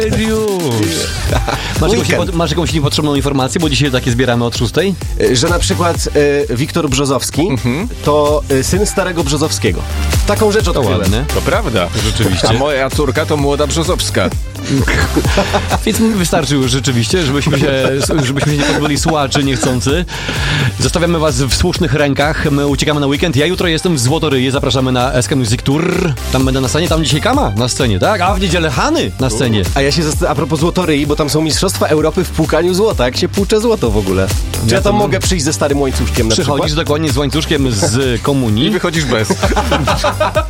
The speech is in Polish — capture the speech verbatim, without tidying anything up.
Już. Masz jakąś, niepod- masz jakąś niepotrzebną informację, bo dzisiaj takie zbieramy od szóstej? Że na przykład e, Wiktor Brzozowski mm-hmm. to e, syn starego Brzozowskiego. Taką rzecz odkryłem. Ładne. To prawda. Rzeczywiście. A moja córka to młoda Brzozowska. Więc wystarczy już rzeczywiście, żebyśmy się, żebyśmy się nie pozbyli słuchaczy niechcący. Zostawiamy was w słusznych rękach. My uciekamy na weekend. Ja jutro jestem w Złotoryje. Zapraszamy na S K Music Tour. Tam będę na scenie. Tam dzisiaj Kama na scenie, tak? A w niedzielę Hany na scenie. A ja się zastanawiam, a propos Złotoryi, bo tam są Mistrzostwa Europy w płukaniu złota. Jak się płucze złoto w ogóle? Czy ja, ja tam mogę przyjść ze starym łańcuszkiem na Przychodzisz przykład? dokładnie z łańcuszkiem z komunii. I wychodzisz bez.